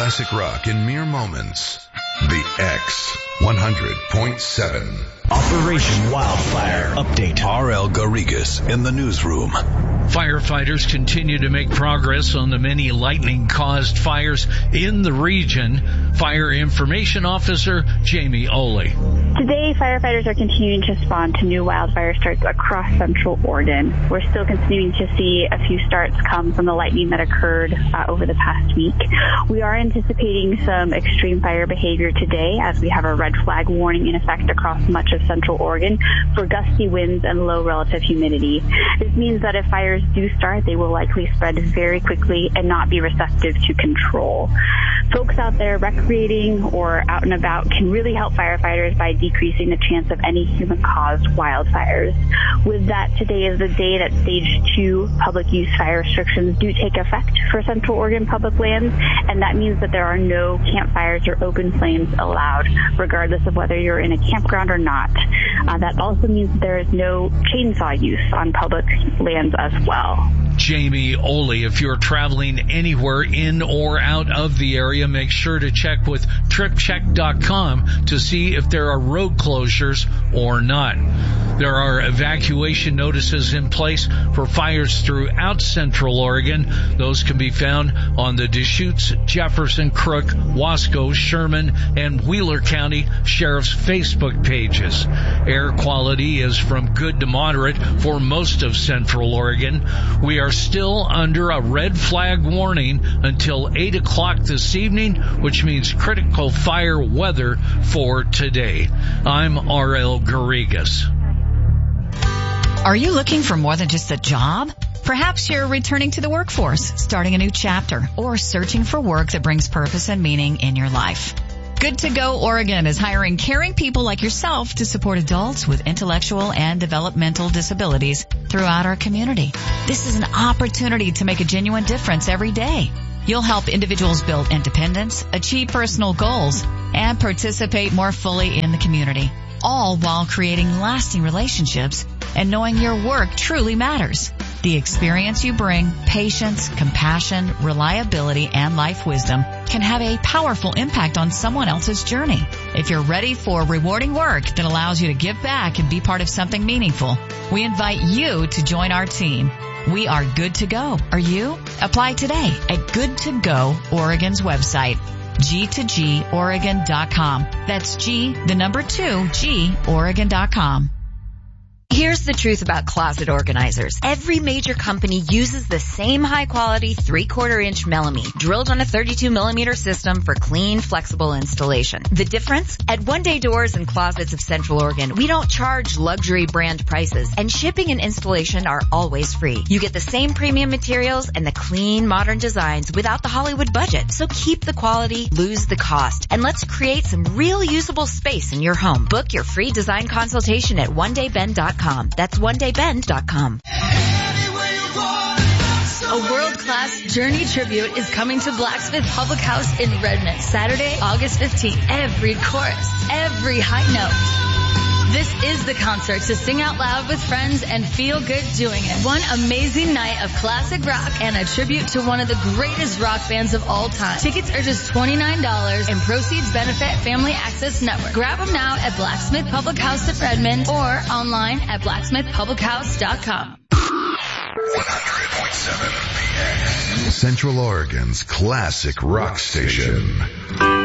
classic rock in mere moments. The X 100.7. Operation Wildfire Update. R.L. Garrigas in the newsroom. Firefighters continue to make progress on the many lightning-caused fires in the region. Fire Information Officer Jamie Oley. Today, firefighters are continuing to respond to new wildfire starts across Central Oregon. We're still continuing to see a few starts come from the lightning that occurred over the past week. We are anticipating some extreme fire behavior today as we have a red flag warning in effect across much of Central Oregon for gusty winds and low relative humidity. This means that if fires do start, they will likely spread very quickly and not be receptive to control. Folks out there recreating or out and about can really help firefighters by decreasing the chance of any human-caused wildfires. With that, today is the day that Stage 2 public use fire restrictions do take effect for Central Oregon public lands, and that means that there are no campfires or open flames allowed, regardless of whether you're in a campground or not. That also means there is no chainsaw use on public lands as well. Jamie Oley, if you're traveling anywhere in or out of the area, make sure to check with TripCheck.com to see if there are road closures or not. There are evacuation notices in place for fires throughout Central Oregon. Those can be found on the Deschutes, Jefferson, Crook, Wasco, Sherman, and Wheeler County Sheriff's Facebook pages. Air quality is from good to moderate for most of Central Oregon. We are still under a red flag warning until 8 o'clock this evening, which means critical fire weather for today. I'm R.L. Garrigas. Are you looking for more than just a job? Perhaps you're returning to the workforce, starting a new chapter, or searching for work that brings purpose and meaning in your life. Good to Go Oregon is hiring caring people like yourself to support adults with intellectual and developmental disabilities throughout our community. This is an opportunity to make a genuine difference every day. You'll help individuals build independence, achieve personal goals, and participate more fully in the community, all while creating lasting relationships and knowing your work truly matters. The experience you bring, patience, compassion, reliability, and life wisdom can have a powerful impact on someone else's journey. If you're ready for rewarding work that allows you to give back and be part of something meaningful, we invite you to join our team. We are good to go. Are you? Apply today at Good to Go Oregon's website, G2Goregon.com. That's G, the number 2, G, Oregon.com. Here's the truth about closet organizers. Every major company uses the same high-quality 3/4-inch Melamine drilled on a 32mm system for clean, flexible installation. The difference? At One Day Doors and Closets of Central Oregon, we don't charge luxury brand prices, and shipping and installation are always free. You get the same premium materials and the clean, modern designs without the Hollywood budget. So keep the quality, lose the cost, and let's create some real usable space in your home. Book your free design consultation at onedaybend.com. That's onedaybend.com. A world-class Journey tribute is coming to Blacksmith Public House in Redmond, Saturday, August 15th. Every chorus, every high note. This is the concert to sing out loud with friends and feel good doing it. One amazing night of classic rock and a tribute to one of the greatest rock bands of all time. Tickets are just $29 and proceeds benefit Family Access Network. Grab them now at Blacksmith Public House of Redmond or online at blacksmithpublichouse.com. 100.7 The X, Central Oregon's classic rock station.